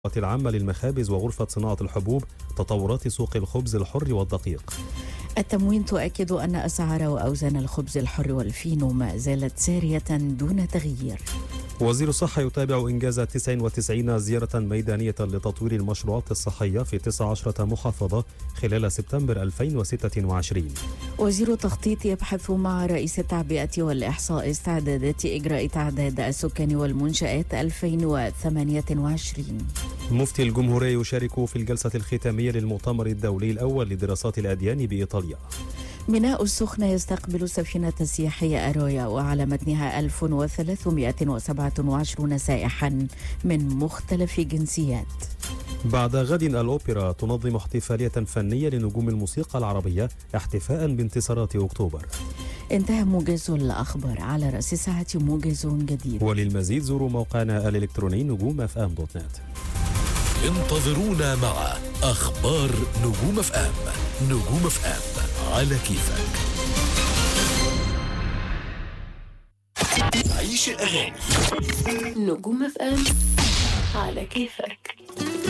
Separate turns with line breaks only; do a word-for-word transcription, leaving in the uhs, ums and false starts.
العامة للمخابز وغرفة صناعة الحبوب تطورات سوق الخبز الحر والدقيق.
التموين تؤكد أن أسعار وأوزان الخبز الحر والفينو ما زالت سارية دون تغيير.
وزير الصحة يتابع إنجاز تسعة وتسعين زيارة ميدانية لتطوير المشروعات الصحية في تسع عشرة محافظة خلال سبتمبر ألفين وستة وعشرين.
وزير التخطيط يبحث مع رئيس التعبئة والإحصاء استعدادات إجراء تعداد السكان والمنشآت ألفين وثمانية وعشرين.
مفتي الجمهورية يشارك في الجلسة الختامية للمؤتمر الدولي الأول لدراسات الأديان بإيطاليا.
ميناء السخنة يستقبل السفينة السياحية أرويا وعلى متنها ألف وثلاثمائة وسبعة وعشرين سائحا من مختلف جنسيات.
بعد غد الأوبرا تنظم احتفالية فنية لنجوم الموسيقى العربية احتفاء بانتصارات أكتوبر.
انتهى موجز الأخبار، على رأس الساعة موجز جديد.
وللمزيد زوروا موقعنا الإلكتروني نجوم اف ام دوت نت.
انتظرونا مع أخبار نجوم اف ام. نجوم اف ام على كيفك. عيش الأغاني.
نجوم اف ام على كيفك.